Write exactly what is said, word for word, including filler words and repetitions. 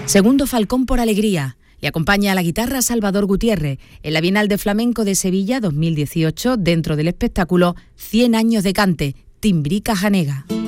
Segundo Falcón por Alegría. Le acompaña a la guitarra Salvador Gutiérrez en la Bienal de Flamenco de Sevilla dos mil dieciocho, dentro del espectáculo cien años de cante, Timbrica Janega.